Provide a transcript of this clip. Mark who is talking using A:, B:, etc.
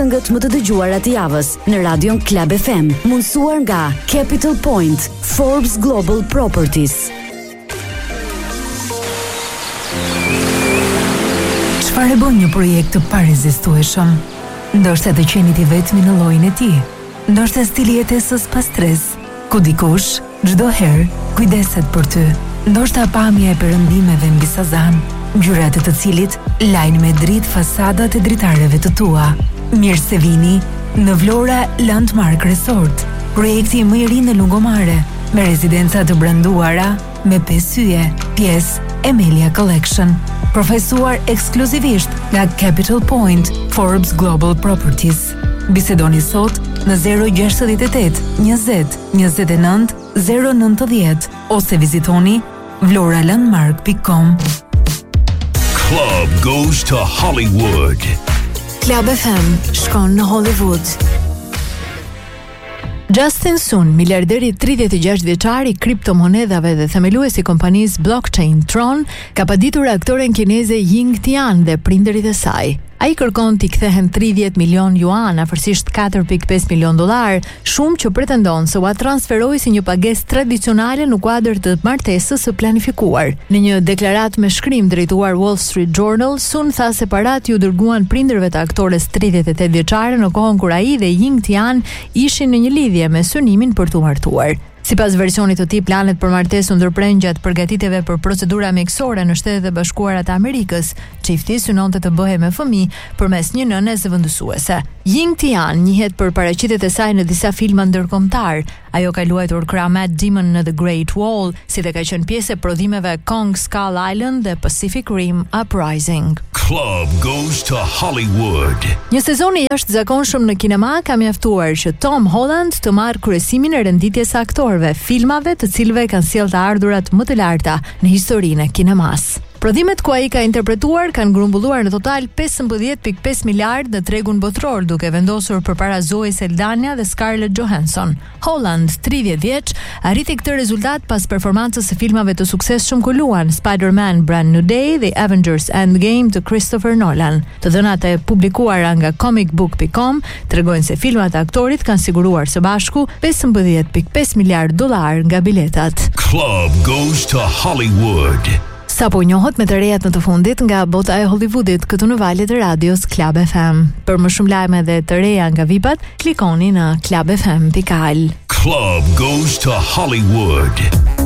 A: Këngët më të dëgjuara të javës në Radion Club FM, mundsuar nga Capital Point, Forbes Global Properties.
B: Çfarë bën një projekt të parezistueshëm? Ndoshta të qenit i vetmi në llojin e tij. Ndoshta stili jetesës pa stres, ku dikush çdo herë kujdeset për ty. Ndoshta pamja e perëndimeve mbi Sazan, ngjyrat e të cilit lajnë me dritë fasadat e dritareve të tua. Mirë se vini në Vlora Landmark Resort, projekti më i ri në Lungomare, me rezidenca të branduara me 5 yje, pjesë Emilia Collection, profesuar ekskluzivisht nga Capital Point, Forbes Global Properties. Bisedoni sot në 068 20 29 090 ose vizitoni vloralandmark.com.
C: Club goes to Hollywood.
B: Club FM shkon në Hollywood. Justin Sun, miliarderi 36 vjeçar i kriptomonedhave dhe themeluesi i kompanisë blockchain Tron, ka paditur aktoren kineze Ying Tian dhe prindërit e saj. Ai kërkon t'i kthehen 30 milion yuan, afërsisht 4.5 milion dollar, shumë që pretendon se ua transferoi si një pagesë tradicionale në kuadër të martesës së planifikuar. Në një deklaratë me shkrim drejtuar Wall Street Journal, Sun tha se parat ju dërguan prindërve të aktores 38 vjeçare në kohën kur ai dhe Ying Tian ishin në një lidhje me synimin për t'u martuar. Sipas versionit të tij, planet për martesë u ndërpren gjatë përgatitjeve për procedura mjekësore në Shtetet e Bashkuara të Amerikës. Çifti synonte të bëhej me fëmijë përmes një nëne zëvendësuese. Ying Tian njihet për paraqitjet e saj në disa filma ndërkombëtar. Ajo ka luajtur krah Matt Damon në The Great Wall, si dhe ka qenë pjesë e prodhimeve Kong Skull Island dhe Pacific Rim Uprising.
C: Club goes to Hollywood.
B: Një sezon i jashtëzakonshëm në kinema ka mjaftuar që Tom Holland të marrë kryesimin e renditjes së aktorëve, filmave të cilëve kanë sjellë të ardhurat më të larta në historinë e kinemas. Prodhimet ku ai ka interpretuar kanë grumbulluar në total 15.5 miliard në tregun botror, duke vendosur përpara Zoe Saldana dhe Scarlett Johansson. Holland, 30 vjeç, arriti këtë rezultat pas performancës së filmave të suksesshëm ku luan Spider-Man Brand New Day dhe Avengers Endgame të Christopher Nolan. Të dhënat e publikuara nga comicbook.com tregojnë se filmat e aktorit kanë siguruar së bashku 15.5 miliard dollar nga biletat.
C: Club goes to Hollywood.
B: Sapo njohët me të rejat në të fundit nga bota e Hollywoodit këtu në valjet e radios Club FM. Për më shumë lajme dhe të reja nga VIP-at, klikoni në clubfm.al.
C: Club goes to Hollywood.